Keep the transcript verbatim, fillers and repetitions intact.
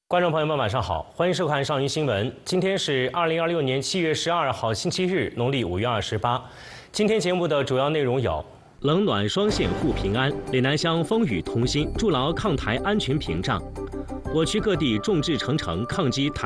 观众朋友们，晚上好，欢迎收看少云新闻。今天是二零二六年七月十二号，星期日，农历五月二十八。今天节目的主要内容有：冷暖双线护平安，岭南乡风雨同心，筑牢抗台安全屏障；我区各地众志成城抗击台。